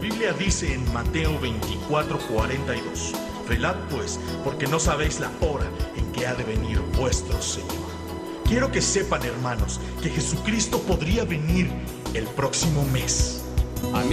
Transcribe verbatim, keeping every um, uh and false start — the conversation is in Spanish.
Biblia dice en Mateo veinticuatro, cuarenta y dos: velad pues, porque no sabéis la hora en que ha de venir vuestro Señor. Quiero que sepan, hermanos, que Jesucristo podría venir el próximo mes. A mí